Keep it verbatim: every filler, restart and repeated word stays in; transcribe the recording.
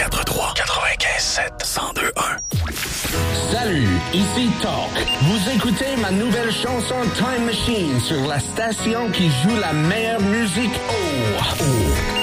quatre-vingt-trois, quatre-vingt-quinze sept, cent deux un. Salut, ici Talk. Vous écoutez ma nouvelle chanson Time Machine sur la station qui joue la meilleure musique. Oh, oh.